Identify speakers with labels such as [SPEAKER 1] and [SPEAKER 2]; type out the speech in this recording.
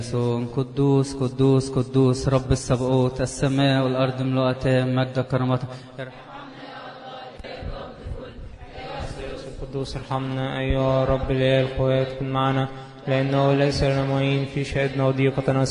[SPEAKER 1] قدوس قدوس قدوس رب السبقوت، السماء والأرض ملؤتان مجد كرامته.
[SPEAKER 2] القدوس ارحمنا أيها رب الإله القوات، كن معنا، لأنه ليس لنا معين في شهادنا وضيقتنا